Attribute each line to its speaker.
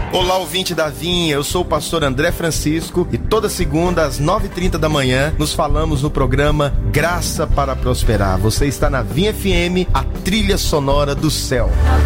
Speaker 1: Olá, ouvinte da Vinha, eu sou o pastor André Francisco e toda segunda às 9h30 da manhã nos falamos no programa Graça para Prosperar. Você está na Vinha FM, a trilha sonora do céu.